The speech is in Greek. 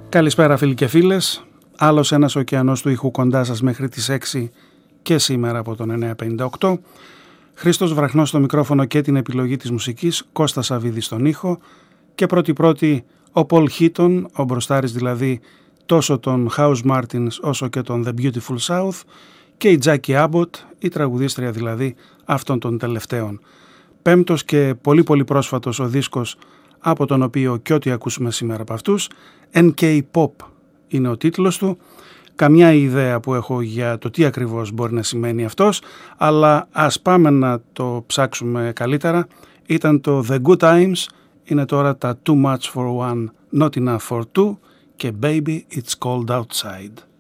Καλησπέρα φίλοι και φίλες. Άλλος ένας ωκεανός του ήχου κοντά σας μέχρι τις 6 και σήμερα από τον 958. Χρήστος Βραχνός στο μικρόφωνο και την επιλογή της μουσικής, Κώστας Σαββίδης στον ήχο και πρώτη ο Πολ Χίτον, ο μπροστάρης δηλαδή τόσο των House Martins όσο και των The Beautiful South και η Jackie Abbott, η τραγουδίστρια δηλαδή αυτών των τελευταίων. Πέμπτος και πολύ πρόσφατος ο δίσκος από τον οποίο και ό,τι ακούσουμε σήμερα από αυτούς, NK Pop είναι ο τίτλος του. Καμιά ιδέα που έχω για το τι ακριβώς μπορεί να σημαίνει αυτός, αλλά ας πάμε να το ψάξουμε καλύτερα. Ήταν το The Good Times, είναι τώρα τα Too Much for One, Not Enough for Two και Baby It's Cold Outside.